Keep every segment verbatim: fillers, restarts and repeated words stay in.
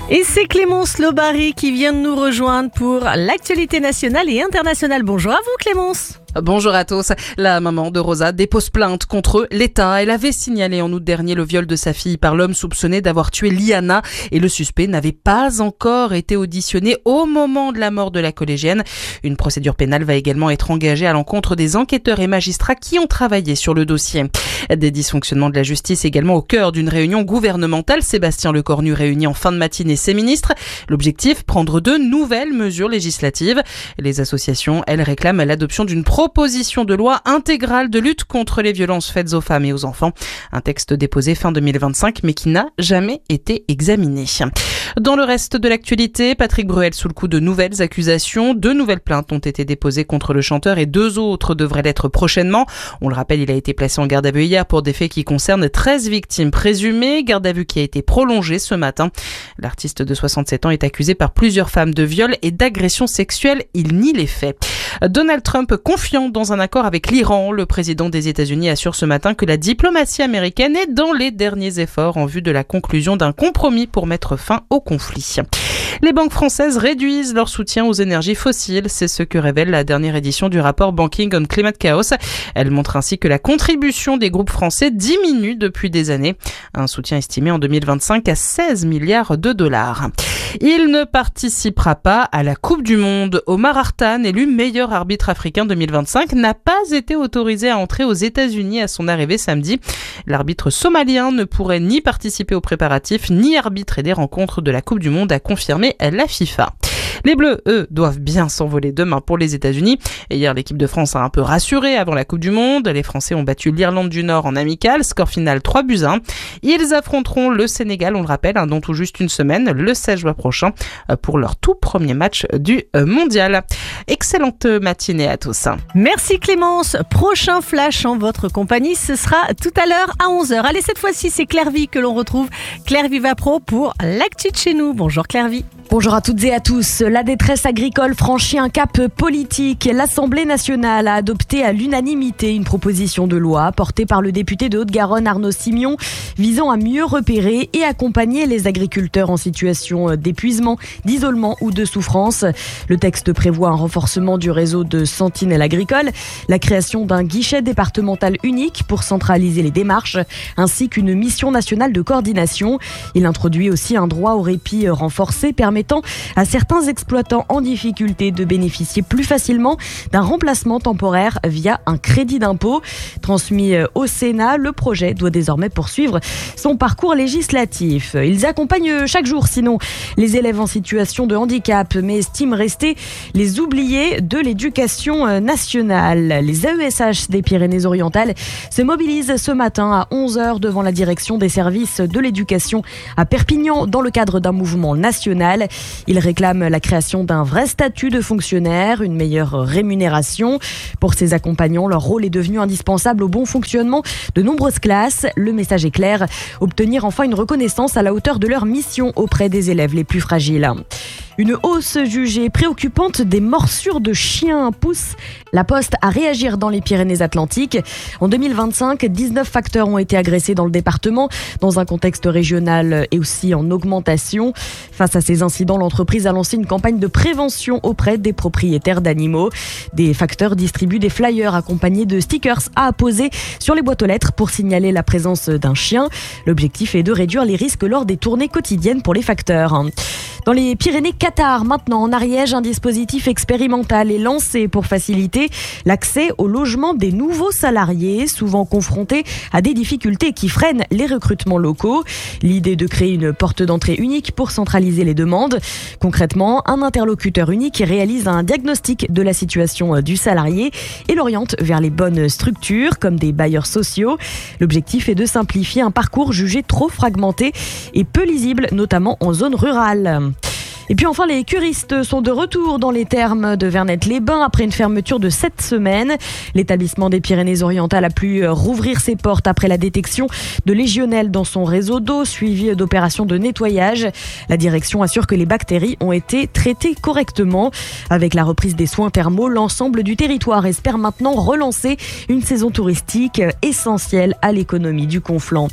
Et c'est Clémence Lobary qui vient de nous rejoindre pour l'actualité nationale et internationale. Bonjour à vous Clémence. Bonjour à tous. La maman de Rosa dépose plainte contre l'État. Elle avait signalé en août dernier le viol de sa fille par l'homme soupçonné d'avoir tué Liana et le suspect n'avait pas encore été auditionné au moment de la mort de la collégienne. Une procédure pénale va également être engagée à l'encontre des enquêteurs et magistrats qui ont travaillé sur le dossier. Des dysfonctionnements de la justice également au cœur d'une réunion gouvernementale. Sébastien Lecornu réunit en fin de matinée ses ministres. L'objectif, prendre de nouvelles mesures législatives. Les associations, elles, réclament l'adoption d'une proposition de loi intégrale de lutte contre les violences faites aux femmes et aux enfants. Un texte déposé fin deux mille vingt-cinq mais qui n'a jamais été examiné. Dans le reste de l'actualité, Patrick Bruel sous le coup de nouvelles accusations. Deux nouvelles plaintes ont été déposées contre le chanteur et deux autres devraient l'être prochainement. On le rappelle, il a été placé en garde à vue hier pour des faits qui concernent treize victimes présumées. Garde à vue qui a été prolongée ce matin. L'artiste de soixante-sept ans est accusé par plusieurs femmes de viol et d'agression sexuelle. Il nie les faits. Donald Trump confiant dans un accord avec l'Iran. Le président des États-Unis assure ce matin que la diplomatie américaine est dans les derniers efforts en vue de la conclusion d'un compromis pour mettre fin au conflit. Les banques françaises réduisent leur soutien aux énergies fossiles. C'est ce que révèle la dernière édition du rapport Banking on Climate Chaos. Elle montre ainsi que la contribution des groupes français diminue depuis des années. Un soutien estimé en deux mille vingt-cinq à seize milliards de dollars. Il ne participera pas à la Coupe du Monde. Omar Hartan, élu meilleur arbitre africain deux mille vingt-cinq, n'a pas été autorisé à entrer aux États-Unis à son arrivée samedi. L'arbitre somalien ne pourrait ni participer aux préparatifs ni arbitrer des rencontres de la Coupe du Monde, a confirmé la FIFA. Les Bleus, eux, doivent bien s'envoler demain pour les États-Unis. Et hier, l'équipe de France a un peu rassuré avant la Coupe du Monde. Les Français ont battu l'Irlande du Nord en amical, score final trois buts à un. Ils affronteront le Sénégal, on le rappelle, hein, dans tout juste une semaine, le seize juin prochain, pour leur tout premier match du mondial. Excellente matinée à tous. Merci Clémence. Prochain flash en votre compagnie, ce sera tout à l'heure à onze heures. Allez, cette fois-ci, c'est Claire Vie que l'on retrouve. Claire Viva Pro pour l'actu de chez nous. Bonjour Claire Vie. Bonjour à toutes et à tous. La détresse agricole franchit un cap politique. L'Assemblée nationale a adopté à l'unanimité une proposition de loi portée par le député de Haute-Garonne Arnaud Simion visant à mieux repérer et accompagner les agriculteurs en situation d'épuisement, d'isolement ou de souffrance. Le texte prévoit un renforcement du réseau de sentinelles agricoles, la création d'un guichet départemental unique pour centraliser les démarches, ainsi qu'une mission nationale de coordination. Il introduit aussi un droit au répit renforcé permettant à certains exploitants en difficulté de bénéficier plus facilement d'un remplacement temporaire via un crédit d'impôt. Transmis au Sénat, le projet doit désormais poursuivre son parcours législatif. Ils accompagnent chaque jour, sinon, les élèves en situation de handicap, mais estiment rester les oubliés de l'éducation nationale. Les A E S H des Pyrénées-Orientales se mobilisent ce matin à onze heures devant la direction des services de l'éducation à Perpignan dans le cadre d'un mouvement national. Ils réclament la création d'un vrai statut de fonctionnaire, une meilleure rémunération. Pour ces accompagnants, leur rôle est devenu indispensable au bon fonctionnement de nombreuses classes. Le message est clair, obtenir enfin une reconnaissance à la hauteur de leur mission auprès des élèves les plus fragiles. Une hausse jugée préoccupante des morsures de chiens pousse la Poste à réagir dans les Pyrénées-Atlantiques. En deux mille vingt-cinq, dix-neuf facteurs ont été agressés dans le département, dans un contexte régional et aussi en augmentation. Face à ces incidents, l'entreprise a lancé une campagne de prévention auprès des propriétaires d'animaux. Des facteurs distribuent des flyers accompagnés de stickers à apposer sur les boîtes aux lettres pour signaler la présence d'un chien. L'objectif est de réduire les risques lors des tournées quotidiennes pour les facteurs. Dans les Pyrénées-Qatar, maintenant en Ariège, un dispositif expérimental est lancé pour faciliter l'accès au logement des nouveaux salariés, souvent confrontés à des difficultés qui freinent les recrutements locaux. L'idée de créer une porte d'entrée unique pour centraliser les demandes. Concrètement, un interlocuteur unique réalise un diagnostic de la situation du salarié et l'oriente vers les bonnes structures, comme des bailleurs sociaux. L'objectif est de simplifier un parcours jugé trop fragmenté et peu lisible, notamment en zone rurale. Et puis enfin, les curistes sont de retour dans les thermes de Vernet-les-Bains après une fermeture de sept semaines. L'établissement des Pyrénées-Orientales a pu rouvrir ses portes après la détection de légionelles dans son réseau d'eau, suivi d'opérations de nettoyage. La direction assure que les bactéries ont été traitées correctement. Avec la reprise des soins thermaux, l'ensemble du territoire espère maintenant relancer une saison touristique essentielle à l'économie du Conflent.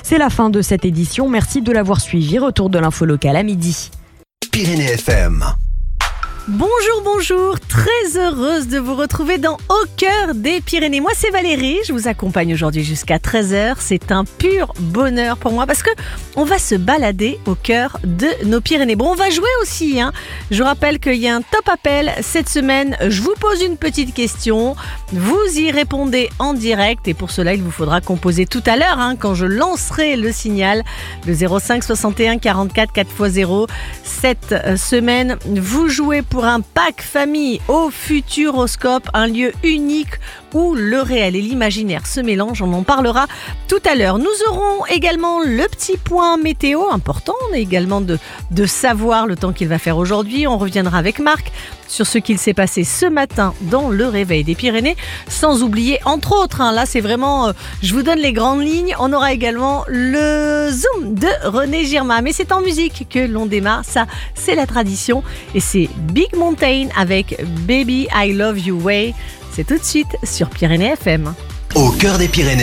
C'est la fin de cette édition. Merci de l'avoir suivi. Retour de l'info locale à midi. Pyrénées F M. Bonjour, bonjour, très heureuse de vous retrouver dans Au cœur des Pyrénées. Moi c'est Valérie, je vous accompagne aujourd'hui jusqu'à treize heures. C'est un pur bonheur pour moi parce que on va se balader au cœur de nos Pyrénées. Bon, on va jouer aussi, hein. Je rappelle qu'il y a un top appel cette semaine. Je vous pose une petite question, vous y répondez en direct et pour cela il vous faudra composer tout à l'heure, hein, quand je lancerai le signal, le zéro cinq soixante et un quarante-quatre quatre fois zéro. Cette semaine, vous jouez pour pour un pack famille au Futuroscope, un lieu unique où le réel et l'imaginaire se mélangent. On en parlera tout à l'heure. Nous aurons également le petit point météo, important également de, de savoir le temps qu'il va faire aujourd'hui. On reviendra avec Marc sur ce qu'il s'est passé ce matin dans le réveil des Pyrénées, sans oublier entre autres, hein, là c'est vraiment, euh, je vous donne les grandes lignes. On aura également le Zoom de René Girma, mais c'est en musique que l'on démarre, ça c'est la tradition et c'est Big Mountain avec Baby I Love You Way. C'est tout de suite sur Pyrénées F M. Au cœur des Pyrénées.